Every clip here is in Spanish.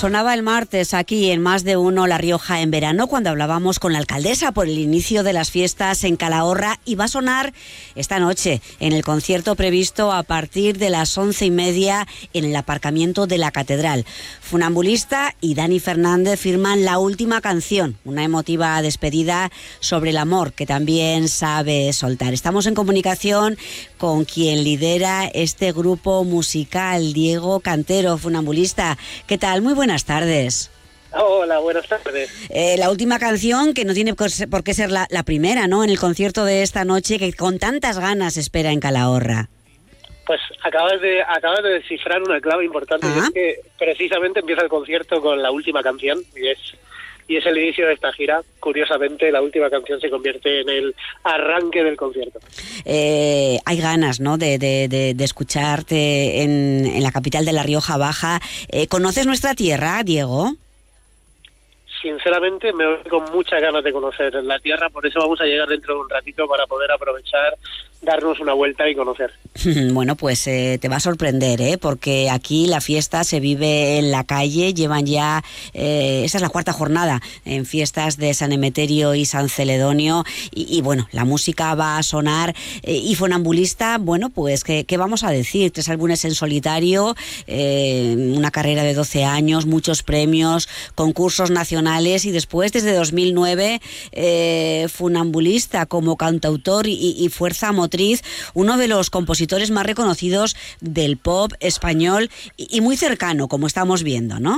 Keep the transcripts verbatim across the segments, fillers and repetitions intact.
Sonaba el martes aquí en Más de Uno La Rioja en verano, cuando hablábamos con la alcaldesa por el inicio de las fiestas en Calahorra, y va a sonar esta noche en el concierto previsto a partir de las once y media en el aparcamiento de la Catedral. Funambulista y Dani Fernández firman la última canción, una emotiva despedida sobre el amor que también sabe soltar. Estamos en comunicación con quien lidera este grupo musical, Diego Cantero, funambulista. ¿Qué tal? Muy buenas tardes. Hola, buenas tardes. Eh, la última canción, que no tiene por qué ser la, la primera, ¿no?, en el concierto de esta noche, que con tantas ganas espera en Calahorra. Pues acabas de acabas de descifrar una clave importante, y es que precisamente empieza el concierto con la última canción, y es y es el inicio de esta gira. Curiosamente, la última canción se convierte en el arranque del concierto. Eh, hay ganas, ¿no?, de, de, de, de escucharte en, en la capital de La Rioja Baja. Eh, ¿Conoces nuestra tierra, Diego? Sinceramente, me voy con muchas ganas de conocer la tierra, por eso vamos a llegar dentro de un ratito para poder aprovechar, darnos una vuelta y conocer. Bueno, pues eh, te va a sorprender, ¿eh? Porque aquí la fiesta se vive en la calle. Llevan ya, eh, esa es la cuarta jornada en fiestas de San Emeterio y San Celedonio, y, y bueno, la música va a sonar. Eh, y Funambulista, bueno, pues ¿qué, qué vamos a decir? Tres álbumes en solitario, eh, una carrera de doce años, muchos premios, concursos nacionales, y después, desde dos mil nueve, eh, Funambulista como cantautor y, y fuerza motriz, uno de los compositores más reconocidos del pop español y, y muy cercano, como estamos viendo, ¿no?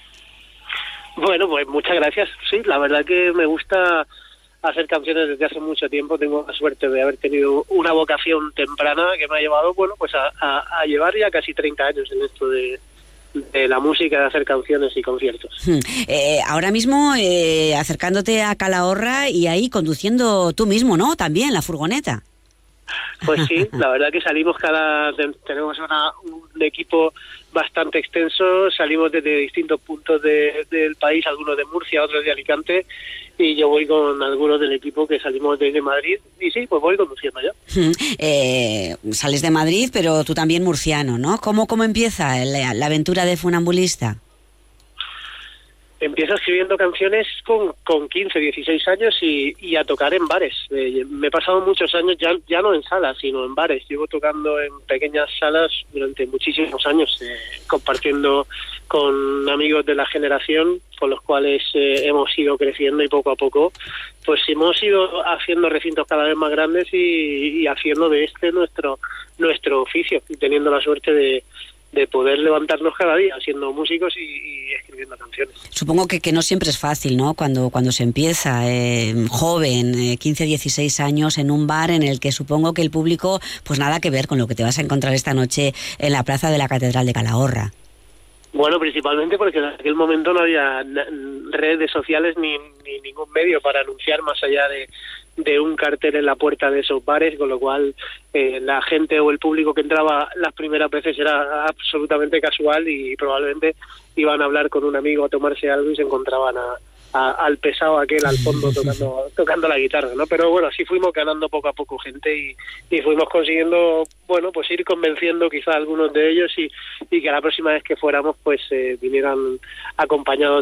Bueno, pues muchas gracias. Sí, la verdad que me gusta hacer canciones desde hace mucho tiempo. Tengo la suerte de haber tenido una vocación temprana que me ha llevado, bueno, pues a, a, a llevar ya casi treinta años en esto de... de la música, de hacer canciones y conciertos. Eh, ahora mismo eh, acercándote a Calahorra y ahí conduciendo tú mismo, ¿no?, también la furgoneta. Pues sí, la verdad que salimos cada... tenemos una, un equipo bastante extenso, salimos desde distintos puntos de, del país, algunos de Murcia, otros de Alicante, y yo voy con algunos del equipo que salimos desde Madrid, y sí, pues voy conduciendo ya. Eh, sales de Madrid, pero tú también murciano, ¿no? ¿Cómo, cómo empieza la, la aventura de Funambulista? Empiezo escribiendo canciones con, con quince, dieciséis años y, y a tocar en bares. Eh, me he pasado muchos años, ya, ya no en salas, sino en bares. Llevo tocando en pequeñas salas durante muchísimos años, eh, compartiendo con amigos de la generación con los cuales eh, hemos ido creciendo, y poco a poco pues hemos ido haciendo recintos cada vez más grandes y, y haciendo de este nuestro, nuestro oficio, y teniendo la suerte de de poder levantarnos cada día siendo músicos y, y escribiendo canciones. Supongo que, que no siempre es fácil, ¿no?, cuando cuando se empieza eh, joven, eh, quince, dieciséis años, en un bar en el que supongo que el público, pues nada que ver con lo que te vas a encontrar esta noche en la plaza de la Catedral de Calahorra. Bueno, principalmente porque en aquel momento no había redes sociales ni, ni ningún medio para anunciar más allá de, de un cartel en la puerta de esos bares, con lo cual eh, la gente o el público que entraba las primeras veces era absolutamente casual, y probablemente iban a hablar con un amigo a tomarse algo y se encontraban a, a, al pesado aquel al fondo tocando tocando la guitarra, ¿no? Pero bueno, así fuimos ganando poco a poco gente y, y fuimos consiguiendo, bueno, pues ir convenciendo quizá a algunos de ellos, y, y que la próxima vez que fuéramos pues eh, vinieran acompañados